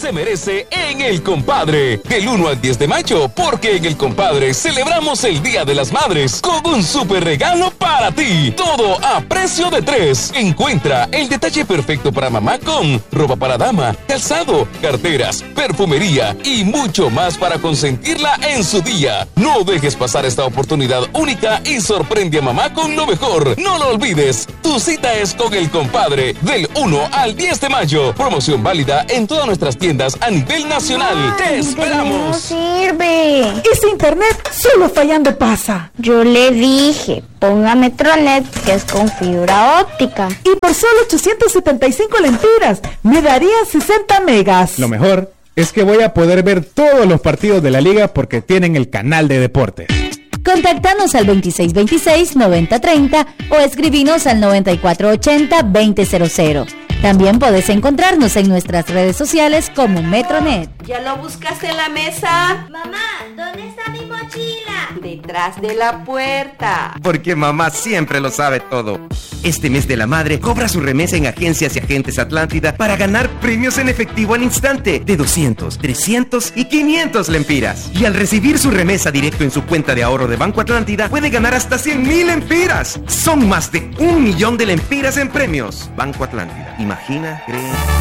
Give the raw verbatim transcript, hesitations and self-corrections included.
se merece en El Compadre. Del uno al diez de mayo, porque en El Compadre celebramos el Día de las Madres con un super regalo para ti. Todo a precio de tres. Encuentra el detalle perfecto para mamá con ropa para dama, calzado, carteras, perfumería y mucho más para consentirla en su día. No dejes pasar esta oportunidad única y sorprende a mamá con lo mejor. No lo olvides, tu cita es con El Compadre del uno al diez de mayo. Promoción válida en todas nuestras tiendas a nivel nacional. Ay, ¡te esperamos! No sirve. Ese internet solo fallando pasa. Yo le dije, ponga Metronet, que es con fibra óptica. Y por solo ochocientos setenta y cinco lempiras, me daría sesenta megas. Lo mejor es que voy a poder ver todos los partidos de la liga porque tienen el canal de deportes. Contáctanos al veintiséis veintiséis, noventa treinta o escribinos al noventa y cuatro ochenta, veinte cero cero. También puedes encontrarnos en nuestras redes sociales como Metronet. ¿Ya lo buscaste en la mesa? Mamá, ¿dónde está mi mochila? Detrás de la puerta. Porque mamá siempre lo sabe todo. Este mes de la madre, cobra su remesa en Agencias y Agentes Atlántida para ganar premios en efectivo al instante de doscientos, trescientos y quinientos lempiras. Y al recibir su remesa directo en su cuenta de ahorro de Banco Atlántida, puede ganar hasta cien mil lempiras. Son más de un millón de lempiras en premios. Banco Atlántida. Imagina, cree.